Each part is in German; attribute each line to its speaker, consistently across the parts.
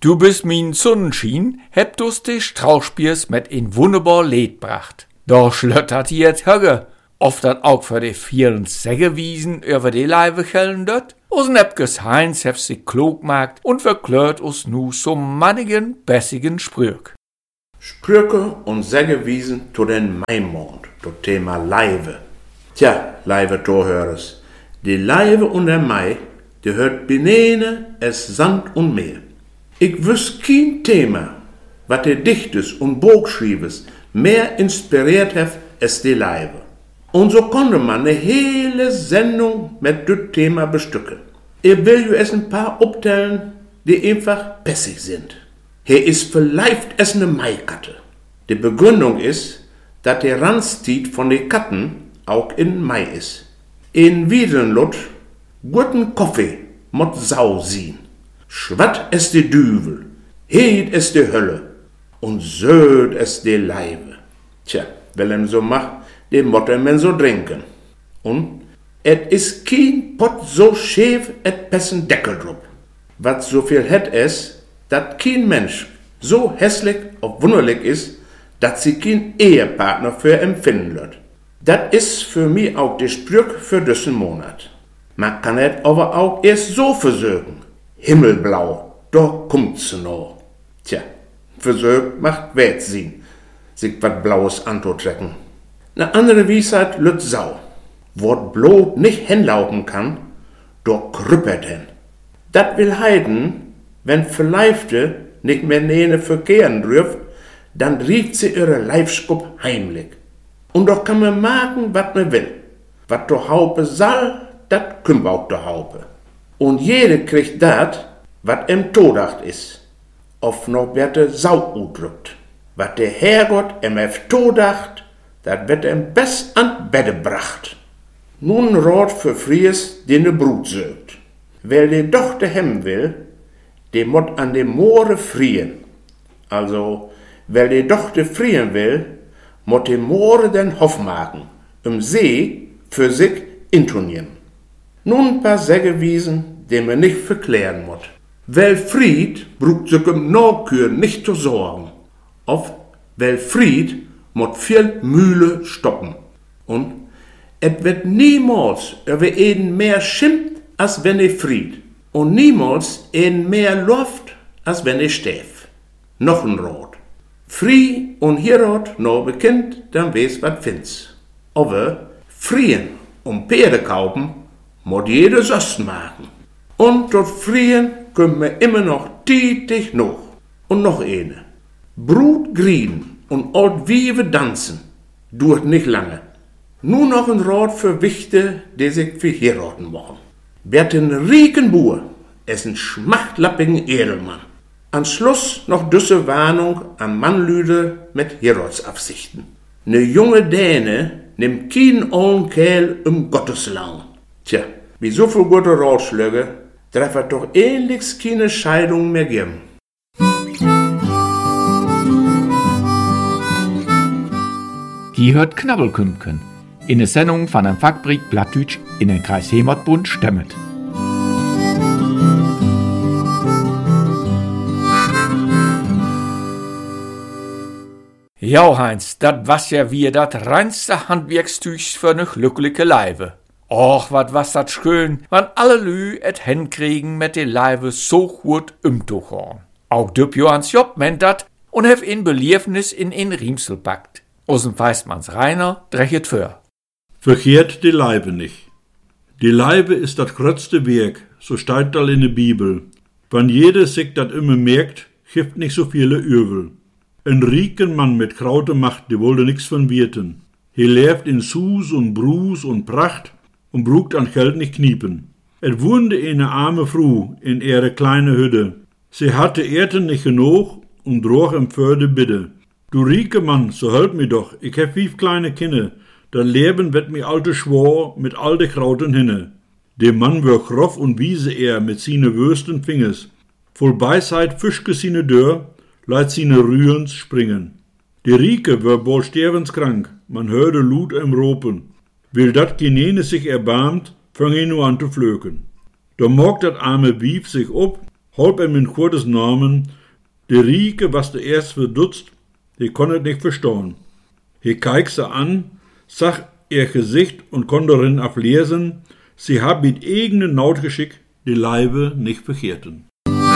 Speaker 1: Du bist min Sonnenschein, hebt us de Strauchspiers mit in wunderbar Lied bracht. Da schlöttert die jetzt höge, oft dat auch für de vielen Sägewiesen über de Leibe chellen dort. Usen Epkes Heinz heft sich klug gemacht und verklärt us nu so mannigen, bessigen Sprüch.
Speaker 2: Sprüche und Sägewiesen zu den Maimond, to Thema Leibe. Tja, Leibe Torhörers, die Leibe und der Mai, die hört benene es Sand und Meer. Ich wüsst kein Thema, wat der Dichtes und Bogschriebes mehr inspiriert heft als die Leibe. Und so konnte man eine hele Sendung mit dem Thema bestücken. Ich will ju es ein paar abtellen, die einfach pässig sind. Hier ist vielleicht es eine Maikatte. Die Begründung ist, dass die Ranztit von den Katten auch in Mai ist. In Wiedenlut guten Kaffee mot Sau sien. Schwatt es die Düvel, heet es die Hölle und söd es die Leibe. Tja, wenn so macht, den Motte men so trinken. Und et is kein Pott so schäf et pessen Deckel drup. Wat so viel het es, dat kein Mensch so hässlich und wunderlich ist, dat sie kein Ehepartner für empfinden wird. Dat is für mich auch der Sprüch für diesen Monat. Man kann et aber auch erst so versögen. Himmelblau, da kommt's noch. Tja, versögen macht Wertsinn, sich wat Blaues anzutrecken. Ne andere Weisheit lüt Sau. Wort Blau nicht hinlaufen kann, da krüppert hin. Dat will heiden, wenn Verleifte nicht mehr nähne verkehren dürft, dann riecht sie ihre Leibskup heimlich. Und doch kann man machen, wat man will. Wat der Haupe soll, dat kümmt auch der Haupe. Und jede kriegt dat, wat im Todacht is. Of noch werte Sau udrückt. Wat der Herrgott im Todacht, dat wird ihm best an Bette bracht. Nun Rat für Fries, den de Brut sögt. Wer die Tochter hemmen will, die mott an dem Moore frieren. Also, wer die Tochter frieren will, mott dem Moore den Hof machen, See für sich intonieren. Nun ein paar Sägewiesen, die man nicht verklären mott. Wel Fried brucht sich Norkür nicht zu sorgen. Auf wel Fried mott viel Mühle stoppen. Und et wird niemals über einen mehr schimpft, als wenn Fried. Und niemals einen mehr läuft, als wenn steff. Noch ein Rot. Frie und hierot no bekannt, dann weiß wat finds. Aber frien und Pferde kaufen, mod jeder Sost machen. Und dort frien können wir immer noch tätig noch. Und noch eine. Brut grieden und alt Wiewe tanzen, dauert nicht lange. Nur noch ein Rat für Wichte, die sich für heiraten machen. Wer den Riekenbuhr ist ein schmachtlappigen Edelmann. An Schluss noch düsse Warnung an Mannlüde mit Heiratsabsichten. Ne junge Däne nimmt keinen ollen Kerl Gotteslang. Tja, wie so viel gute Ratschläge, darf er doch ähnlichst keine Scheidung mehr geben.
Speaker 1: Die hört Knabbelkümpken. In der Sendung von einem Fachbrief Plattdeutsch in den Kreis Heimatbund stemmet. Ja, Heinz, dat was ja wie dat reinste Handwerkstüchs für ne glückliche Leibe. Och, wat was dat schön, wann alle Lü et hinkriegen mit de Leibe so gut umzuhauen. Auch Düb Johanns Job meint dat und hef in Beliefnis in Riemsel packt. Aus'm Feistmanns Rainer drechet für.
Speaker 3: Verkehrt die Leibe nicht. Die Leibe ist dat grötzte Werk, so steht da in der Bibel. Wann jeder sich dat immer merkt, gibt nicht so viele Übel. Ein rieken Mann mit Kraute Macht, die wollte nix von Wirten. He lebt in Sus und Brus und Pracht und brugt an Geld nicht kniepen. Et wohnte eine arme Frau in ihre kleine Hütte. Sie hatte Erden nicht genug und droch im Förde Bitte. Du rieke Mann, so help mir doch, ich hab 5 kleine Kinder, dann leben wird mir alte Schwor mit alte Krauten hinne. Dem Mann wär groff und wiese er mit sine wösten Fingers. Voll Beisheit fischke sine Dörr, leit sine Rührens springen. Die Rieke wär wohl sterbenskrank, man hörte Lut im Ropen. Will dat Genene sich erbarmt, fang ihn nur an zu flöken. Da mogt dat arme Wief sich ob, Halb ihm in Gottes Namen, de Rieke, was de erst verdutzt, die kon het nicht verstehen. He kijkt ze an, zag ihr Gesicht und kon darin ablesen, sie hab mit eigenen Nautgeschick die Leibe nicht verkehrten.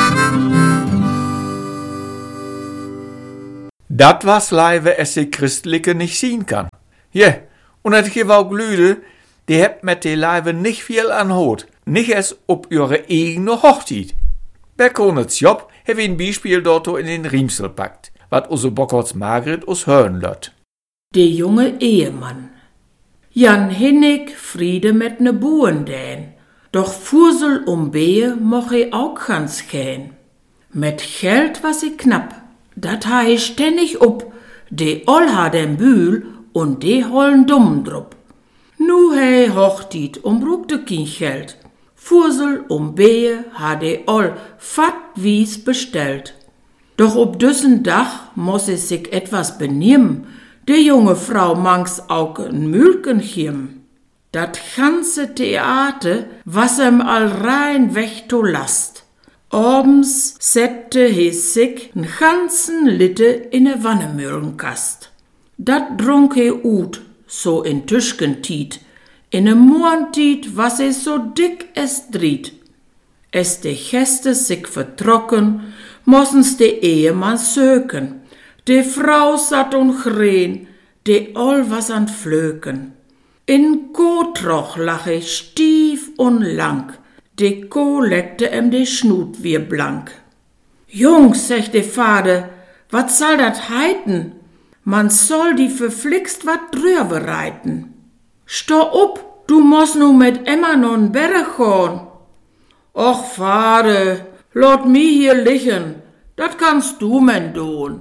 Speaker 1: Dat was Leibe, es die Christliche nicht sehen kann. Ja, und het gewau Glüde, die hebt mit die Leibe nicht viel anhot, nicht es ob ihre eigene Hochzeit. Bei Konets Job heb ein Beispiel dort in den Riemsel packt, wat unsere Bockerts Margret us hören lot.
Speaker 4: Der junge Ehemann. Jan Hinnig Friede mit ne Buhen dän, doch Fursel Behe moch auch ganz gän. Mit Geld was knapp, dat ha ständig up, de all ha den Bühl und de hollen Dummen drup. Nu Hochtit brukte kein Geld. Fursel Behe ha de all fat wies bestellt. Doch ob düssen Dach muss es sich etwas benehmen, de junge Frau mangs auch n Mühlken chiem. Dat ganze Theater, was all rein weg to last. Abends sette he sich n ganzen Litte in ne Wannemühlenkast. Dat drunk he ut, so in Tischkentiet. In ne Moantiet was he so dick es driet. Es de Gäste sich vertrocken, mossens de Ehemann söken. De Frau sat und green, de all was an Flöken. In Kotroch lache stief und lang, de Ko leckte de Schnut wie blank. Jungs, sagt de Vater, wat soll dat heiten? Man soll die verflixt wat drüber reiten. Steh up, du moss nu mit Emma non Berg gehen. Och, Vater, lot mi hier liegen, dat kannst du men doen.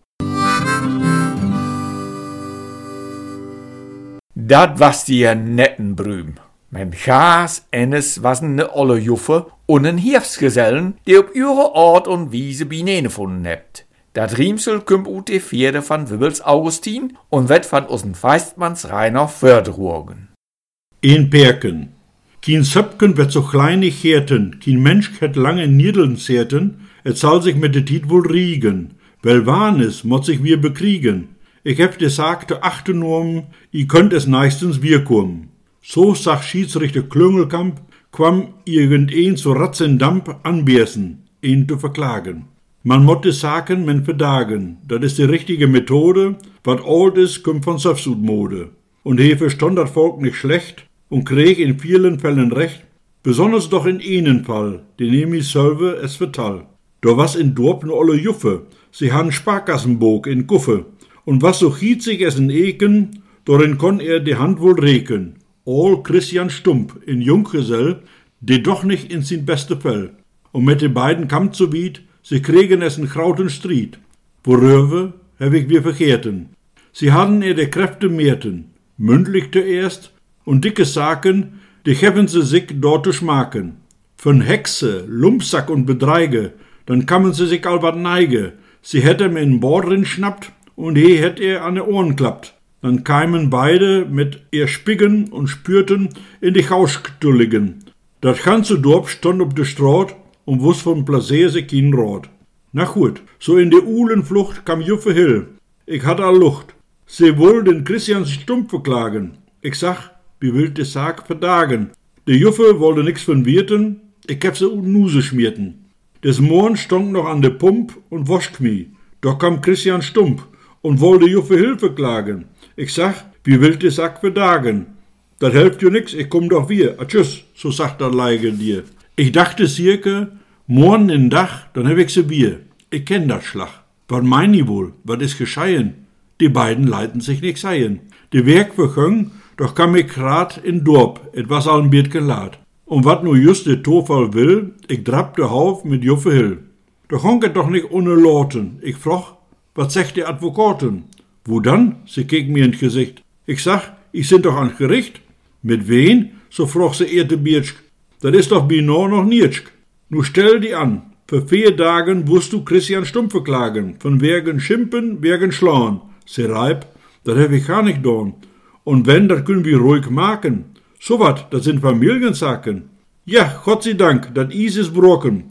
Speaker 1: Dat was die netten Brüm. Mein Gaas Ennes wasen ne olle Juffe und en Hiefsgesellen, die op ihre Ort und Wiese Biene gefunden hebt. Dat Riemsel kümmt ut de Pferde van Wibbels Augustin und wird van usen Feistmanns Rainer Fördrugen.
Speaker 3: Een Perken. Kien Söpken wird so kleinig härten, kien Mensch het lange Niedeln zerten, et soll sich mit de Tiet wohl riegen, weil Wahnes mot sich wir bekriegen. Ich hab de Sag te achten normen, I könnt es neistens wir kommen. So sag Schiedsrichter Klüngelkamp, quam irgendein so Ratzendamp anbiersen, ihn zu verklagen. Man motte sagen, men verdagen, dat is die richtige Methode, wat old is, kommt von Söfsudmode. Und he verstand dat Volk nicht schlecht und krieg in vielen Fällen recht, besonders doch in einen Fall, den nehmi selber es vertal. Da was in Dorp ne olle Juffe, sie han Sparkassenbog in Guffe, und was so chiezig es in Eken, darin konn die Hand wohl reken. All Christian Stump in Junggesell, die doch nicht in sin beste Fell. Und mit den beiden kam zu wied, sie kriegen es in Krauten Stried. Worüber hab ich wir verkehrten. Sie hatten de Kräfte mehrten, mündlich zuerst, und dicke Saken, die haben sie sich dort schmaken. Von Hexe, Lumpsack und Bedreige, dann kamen sie sich all wat neige. Sie hätte mir in Bord drin schnappt, und he hätt an de Ohren klappt. Dann keimen beide mit ihr Spicken und spürten in die Hauskstulligen. Dat ganze Dorf stand op de Straat und wuss von Placer sich kein Rat. Na gut, so in de Uhlenflucht kam Juffe Hill. Ich hatte all Lucht. Sie woll den Christian Stump verklagen. Ich sag, wie will de Sag verdagen. De Juffe wollte nix von Wirten, ich hab sie Nuse schmierten. Des Morgen stand noch an de Pump und wascht mi. Doch kam Christian Stump und wollte Juffe Hilfe klagen. Ich sag, wie will de Sack verdagen? Dat helft ju nix, ich komm doch wir. Tschüss, so sagt dat Leige dir. Ich dachte circa, morgen in Dach, dann hab ich sie Bier. Ich kenn dat Schlag. Wat mein i wohl, wat is gescheien? Die beiden leiten sich nix seien. Die Werk vergöng, doch kam ich grad in Dorp, etwas allen Biert gelad. Und wat nu just de Tofall will, ich drab de Hauf mit Juffe Hill. Doch honket doch nicht ohne Lorten. Ich froch, wat sagt die Advokaten? Wo dann? Sie keken mir ins Gesicht. Ich sag, ich sind doch an Gericht. Mit wen? So froch sie ehrte Biertsch. Dat is doch binor noch nietsch. Nu stell die an. Für 4 Tagen wusst du Christian Stump verklagen. Von wegen Schimpen, wegen Schlauen. Se reib, dat hab ich gar nicht dorn. Und wenn, dat können wir ruhig machen. So wat, dat sind Familiensachen. Ja, Gott sei Dank, dat Is is brocken.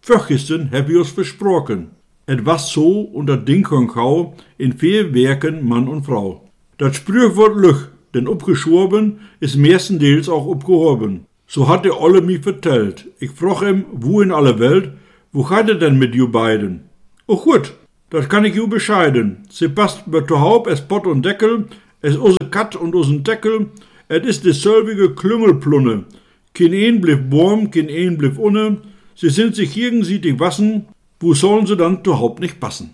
Speaker 3: Vergissen heb ich uns versprochen. Et was so und dat Ding kon gau in viel Werken Mann und Frau. Dat Sprüchwort lüch, denn upgeschworben ist meestendeels auch upgehoben. So hat der Olle mi vertellt. Ich froch ihm, wo in alle Welt, wo geht er denn mit you beiden? Oh gut, das kann ich ju bescheiden. Sie passt mir zu Haupt, es Pott und Deckel, es use Kat und usen Deckel, et is de selbige Klüngelplunne. Kein een blieb warm, kein een blieb unne, sie sind sich gegenseitig wassen, wo sollen sie dann zu Haupt nicht passen?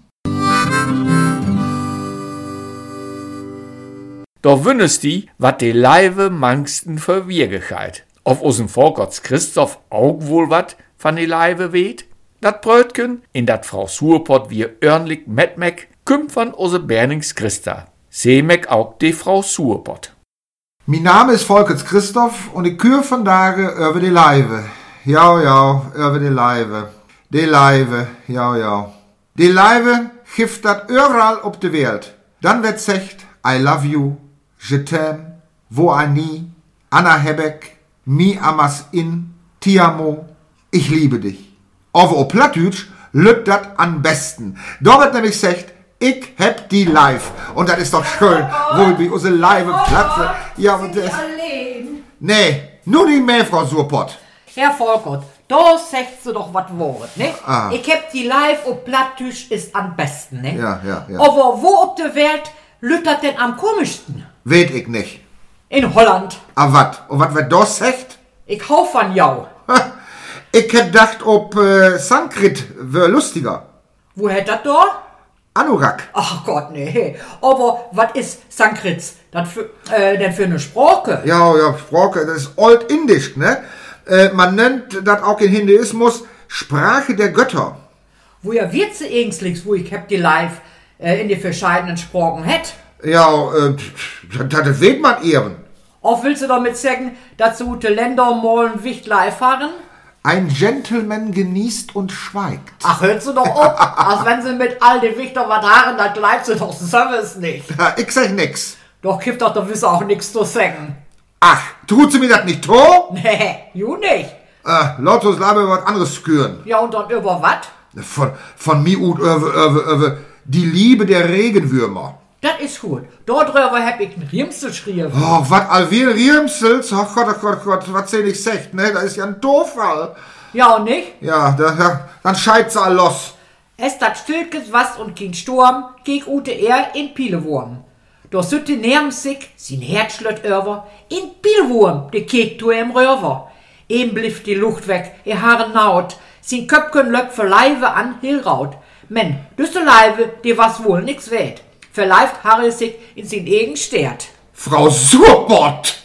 Speaker 1: Doch wünnest die, wat de Leive mangsten für Wirklichkeit. Auf usen Vorgotts Christoph auch wohl wat van de Leive weht? Dat Brötchen, in dat Frau Surpott wie örnlich metmek, kümmt van use Bernings Christa. Seemek auch de Frau Surpott.
Speaker 5: Mein Name ist Volkers Christoph und ich kür von Tage über die Leive. Ja, über die Leive. Die Leive, ja. Die Leive gift dat überall op de Welt. Dann wird secht, I love you, je t'aime, wo ani, Anna Hebeck, mi amas in, ti amo, ich liebe dich. Aber op Plattdeutsch lübt dat am besten. Da wird nämlich secht, ich heb die Live. Und das ist doch schön, wo wir unsere Leive platzen. Ja, und das.
Speaker 6: Allein.
Speaker 5: Nee, nur die mehr, Frau Surpott.
Speaker 6: Herr Volkert, da sagst du doch wat Wort, ne?
Speaker 5: Ah.
Speaker 6: Ich hab die Live op Plattdeutsch ist am besten, ne?
Speaker 5: Ja.
Speaker 6: Aber wo op der Welt lüttert denn am komischsten?
Speaker 5: Weet ich nicht.
Speaker 6: In Holland.
Speaker 5: Ah, wat? Und wat wird das secht?
Speaker 6: Ich hau von jou.
Speaker 5: Ich hätt gedacht, ob Sanskrit wär lustiger.
Speaker 6: Wo hätt dat da?
Speaker 5: Anorak.
Speaker 6: Ach Gott, nee. Aber wat ist Sanskrit? Das denn für eine Sprache?
Speaker 5: Ja, Sprache, das ist Old-Indisch, ne? Man nennt das auch in Hinduismus Sprache der Götter.
Speaker 6: Woher wird sie eigentlich, wo ich hab die Live in die verschiedenen Sprachen hätt?
Speaker 5: Ja, das weet man eben.
Speaker 6: Auch willst du damit sagen, dass so gute Länder mal ein Wicht live fahren?
Speaker 5: Ein Gentleman genießt und schweigt.
Speaker 6: Ach, hört sie doch auf, als wenn sie mit all den Wichtern was haben, dann bleibt sie doch Service nicht.
Speaker 5: Ja, ich sag nix.
Speaker 6: Doch gibt doch der Wisse auch nichts zu sagen.
Speaker 5: Ach, tut sie mir das nicht to?
Speaker 6: Nee, you nicht.
Speaker 5: Lautus Labe was anderes sküren.
Speaker 6: Ja, und dann über wat?
Speaker 5: Von mir ut über die Liebe der Regenwürmer.
Speaker 6: Das ist gut. Dort drüber hab ich ein Riemsel geschrieben.
Speaker 5: Oh, wat alweer Riemsels? Oh Gott, was seh ich secht, ne? Das ist ja ein Doofall.
Speaker 6: Ja, und nicht?
Speaker 5: Ja, dann scheidt's all los.
Speaker 6: Es dat Stilkes was und kein Sturm, geg ute er in Pielewurm. Doch sütte närm sich, sin Herz schlött over, in Pielewurm, de kek tu im Röver. Eben bliff die Luft weg, ihr Haaren naut, sin Köpken löpp für Leive an Hilraut. Men, düste Leive, die was wohl nix wät. Verleift Harry sich in sin Egen Stert.
Speaker 5: Frau Surpott!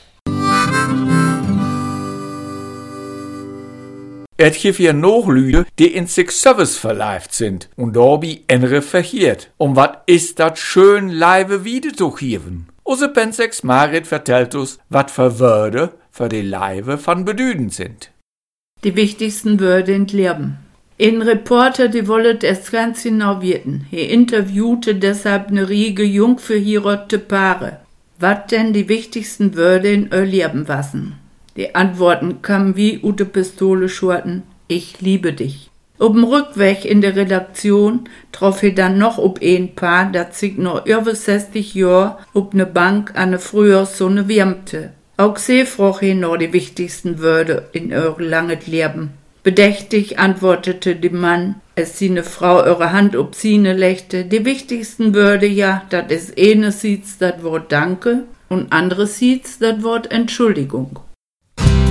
Speaker 1: Et gibt hier noch Lüde, die in sich Service verleift sind und dabei andere verhiert. Wat ist dat schön Leive wieder zu geben? Use Pensex Marit vertellt uns, wat für Wörter für die Leive von Bedüden sind.
Speaker 4: Die wichtigsten Wörter in Leben. Ein Reporter, die wollte es ganz genau wissen. Er interviewte deshalb eine Riege jungverheiratete Paare. Was denn die wichtigsten Wörter in ihr Leben wassen? Die Antworten kamen wie ute Pistole schurten. Ich liebe dich. Auf dem Rückweg in der Redaktion troff er dann noch ob ein Paar, das sich noch über 60 Jahre ob ne Bank an ne Frühjahrssonne wärmte. Auch sie froch er noch die wichtigsten Wörter in eure langes Leben. Bedächtig antwortete der Mann, es seine Frau eure Hand ob sine lechte. Die wichtigsten Wörter ja, dat is eine sieht's dat Wort Danke und andere sieht's dat Wort Entschuldigung.